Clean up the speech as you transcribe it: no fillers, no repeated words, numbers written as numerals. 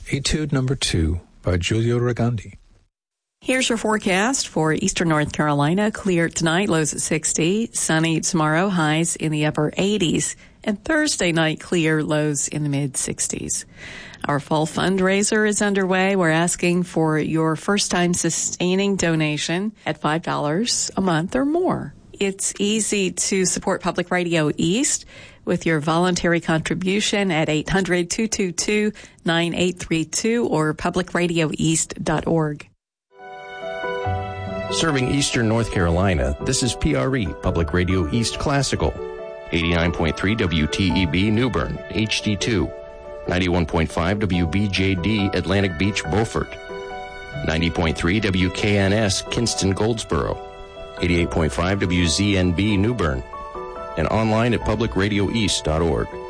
Etude Number 2 by Giulio Regandi. Here's your forecast for eastern North Carolina. Clear tonight, lows at 60. Sunny tomorrow, highs in the upper 80s. And Thursday night, clear, lows in the mid-60s. Our fall fundraiser is underway. We're asking for your first-time sustaining donation at $5 a month or more. It's easy to support Public Radio East with your voluntary contribution at 800-222-9832 or publicradioeast.org. Serving Eastern North Carolina, this is PRE, Public Radio East Classical. 89.3 WTEB Newbern, HD2. 91.5 WBJD Atlantic Beach, Beaufort. 90.3 WKNS Kinston, Goldsboro. 88.5 WZNB Newbern. And online at publicradioeast.org.